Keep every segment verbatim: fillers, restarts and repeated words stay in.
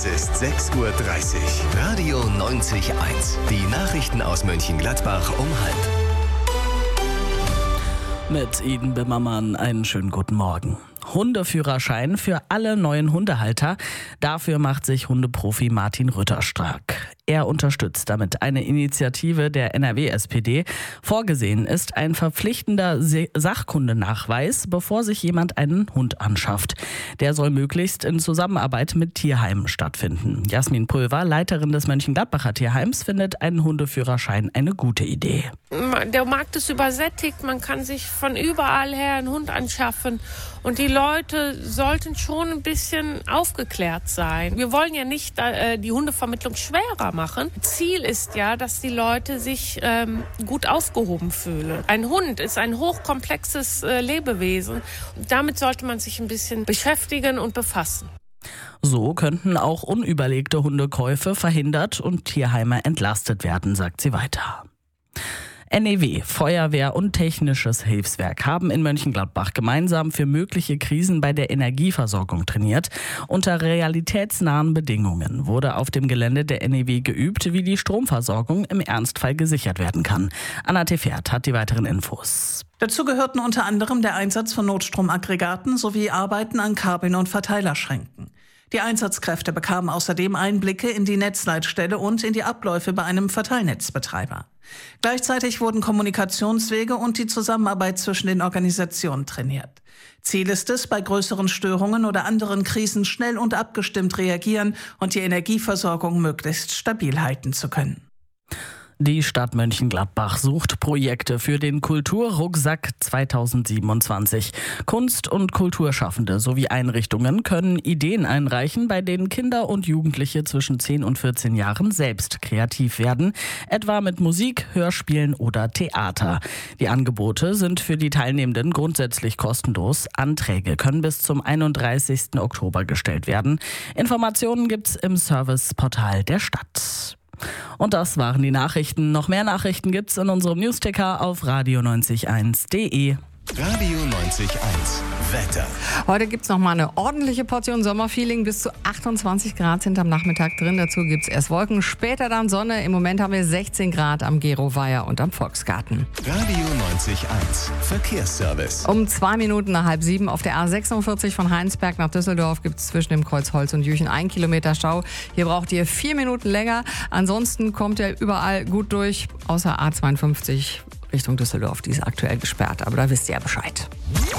ist sechs Uhr dreißig. Radio neunzig Komma eins. Die Nachrichten aus Mönchengladbach um halb. Mit Eden Bimmermann einen schönen guten Morgen. Hundeführerschein für alle neuen Hundehalter. Dafür macht sich Hundeprofi Martin Rütter stark. Er unterstützt damit eine Initiative der N R W-S P D. Vorgesehen ist ein verpflichtender Sachkundenachweis, bevor sich jemand einen Hund anschafft. Der soll möglichst in Zusammenarbeit mit Tierheimen stattfinden. Jasmin Pulver, Leiterin des Mönchengladbacher Tierheims, findet einen Hundeführerschein eine gute Idee. Der Markt ist übersättigt, man kann sich von überall her einen Hund anschaffen. Und die Leute sollten schon ein bisschen aufgeklärt sein. Wir wollen ja nicht äh, die Hundevermittlung schwerer machen. Ziel ist ja, dass die Leute sich ähm, gut aufgehoben fühlen. Ein Hund ist ein hochkomplexes äh, Lebewesen. Damit sollte man sich ein bisschen beschäftigen und befassen. So könnten auch unüberlegte Hundekäufe verhindert und Tierheime entlastet werden, sagt sie weiter. N E W, Feuerwehr und Technisches Hilfswerk haben in Mönchengladbach gemeinsam für mögliche Krisen bei der Energieversorgung trainiert. Unter realitätsnahen Bedingungen wurde auf dem Gelände der N E W geübt, wie die Stromversorgung im Ernstfall gesichert werden kann. Anna Tefert hat die weiteren Infos. Dazu gehörten unter anderem der Einsatz von Notstromaggregaten sowie Arbeiten an Kabeln und Verteilerschränken. Die Einsatzkräfte bekamen außerdem Einblicke in die Netzleitstelle und in die Abläufe bei einem Verteilnetzbetreiber. Gleichzeitig wurden Kommunikationswege und die Zusammenarbeit zwischen den Organisationen trainiert. Ziel ist es, bei größeren Störungen oder anderen Krisen schnell und abgestimmt reagieren und die Energieversorgung möglichst stabil halten zu können. Die Stadt Mönchengladbach sucht Projekte für den Kulturrucksack zweitausendsiebenundzwanzig. Kunst- und Kulturschaffende sowie Einrichtungen können Ideen einreichen, bei denen Kinder und Jugendliche zwischen zehn und vierzehn Jahren selbst kreativ werden, etwa mit Musik, Hörspielen oder Theater. Die Angebote sind für die Teilnehmenden grundsätzlich kostenlos. Anträge können bis zum einunddreißigsten Oktober gestellt werden. Informationen gibt's im Serviceportal der Stadt. Und das waren die Nachrichten. Noch mehr Nachrichten gibt's in unserem Newsticker auf radio neunzig Komma eins punkt de. Radio neunzig Komma eins. Wetter. Heute gibt's noch mal eine ordentliche Portion Sommerfeeling. Bis zu achtundzwanzig Grad sind am Nachmittag drin. Dazu gibt's erst Wolken, später dann Sonne. Im Moment haben wir sechzehn Grad am Geroweiher und am Volksgarten. Radio neunzig Komma eins. Verkehrsservice. Um zwei Minuten nach halb sieben auf der A sechsundvierzig von Heinsberg nach Düsseldorf gibt's zwischen dem Kreuz Holz und Jüchen ein Kilometer Stau. Hier braucht ihr vier Minuten länger. Ansonsten kommt ihr überall gut durch, außer A zweiundfünfzig Richtung Düsseldorf. Die ist aktuell gesperrt, aber da wisst ihr ja Bescheid.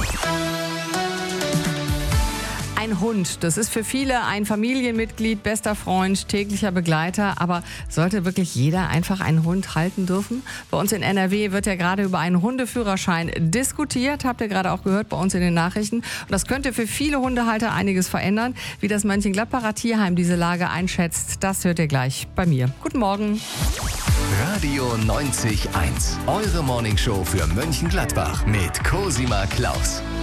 Ein Hund, das ist für viele ein Familienmitglied, bester Freund, täglicher Begleiter. Aber sollte wirklich jeder einfach einen Hund halten dürfen? Bei uns in N R W wird ja gerade über einen Hundeführerschein diskutiert. Habt ihr gerade auch gehört bei uns in den Nachrichten. Und das könnte für viele Hundehalter einiges verändern. Wie das Mönchengladbacher Tierheim diese Lage einschätzt, das hört ihr gleich bei mir. Guten Morgen. Radio neunzig Komma eins. Eure Morningshow für Mönchengladbach mit Cosima Klaus.